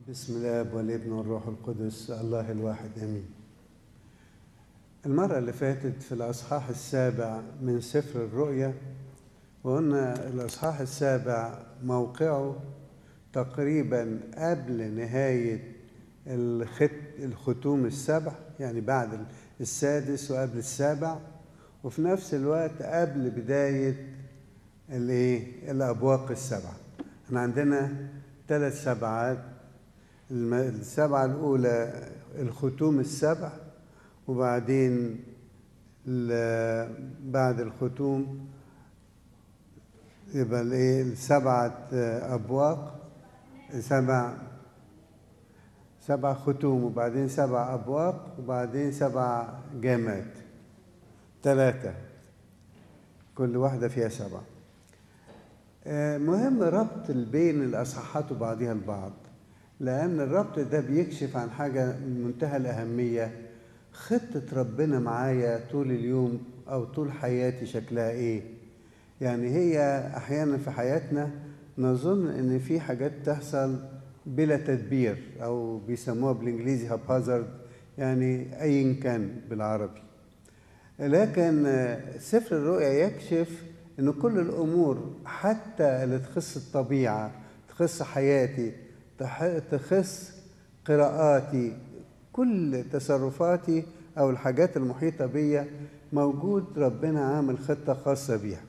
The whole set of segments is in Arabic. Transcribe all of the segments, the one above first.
بسم الاب والابن والروح القدس الله الواحد امين. المره اللي فاتت في الاصحاح السابع من سفر الرؤيا، وقلنا الاصحاح السابع موقعه تقريبا قبل نهايه الختوم السبع، يعني بعد السادس وقبل السابع، وفي نفس الوقت قبل بدايه الابواق السبعه. احنا عندنا 3 سبعات. السبعة الأولى الختوم السبع، وبعدين بعد الختوم يبقى السبعة أبواق، سبع ختوم، وبعدين 7 أبواق، وبعدين 7 جامات، 3 كل واحدة فيها 7. مهم ربط بين الأصحاحات وبعضها البعض، لأن الربط ده بيكشف عن حاجة من منتهى الأهمية. خطة ربنا معايا طول اليوم أو طول حياتي شكلها إيه؟ يعني هي أحيانا في حياتنا نظن إن في حاجات تحصل بلا تدبير، أو بيسموها بالإنجليزي haphazard، يعني أيا كان بالعربي. لكن سفر الرؤيا يكشف إن كل الأمور حتى اللي تخص الطبيعة، تخص حياتي، تخص قراءاتي، كل تصرفاتي أو الحاجات المحيطة بي، موجود ربنا عامل خطة خاصة بيها.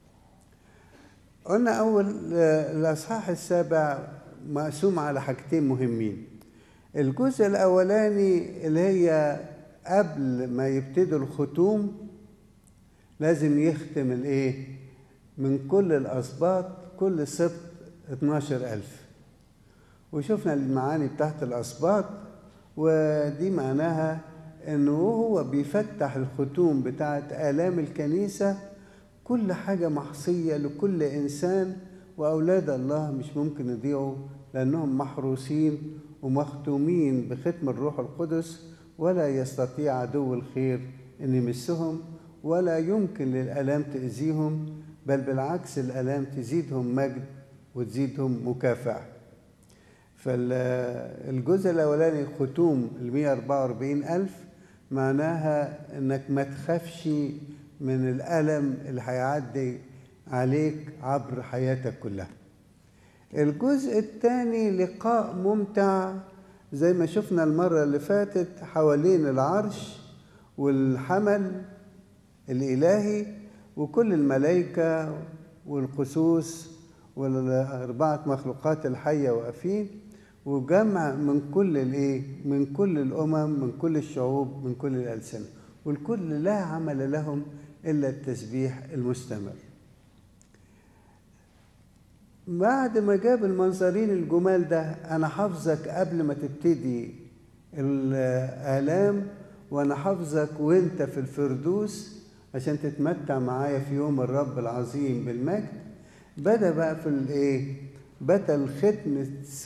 قلنا أول الأصحاح السابع مقسوم على حاجتين مهمين. الجزء الأولاني اللي هي قبل ما يبتدوا الختوم لازم يختم من كل الأسباط كل سبط 12,000، وشفنا المعاني بتاعت الأسباط، ودي معناها إنه هو بيفتح الختوم بتاعت آلام الكنيسة، كل حاجة محصية لكل إنسان، وأولاد الله مش ممكن يضيعوا لأنهم محروسين ومختومين بختم الروح القدس، ولا يستطيع عدو الخير أن يمسهم، ولا يمكن للآلام تأذيهم، بل بالعكس الآلام تزيدهم مجد وتزيدهم مكافأة. فالجزء الأولاني ختوم 144,000 معناها إنك ما تخافش من الألم اللي هيعدي عليك عبر حياتك كلها. الجزء الثاني لقاء ممتع زي ما شفنا المرة اللي فاتت حوالين العرش والحمل الإلهي وكل الملائكة والقسوس والأربعة مخلوقات الحية واقفين، وجمع من كل من كل الأمم، من كل الشعوب، من كل الألسنة، والكل لا عمل لهم إلا التسبيح المستمر. بعد ما جاب المنظرين الجمال ده، أنا حافظك قبل ما تبتدي الآلام، وأنا حافظك وإنت في الفردوس عشان تتمتع معايا في يوم الرب العظيم بالمجد. بدأ بقى في بدأ الختم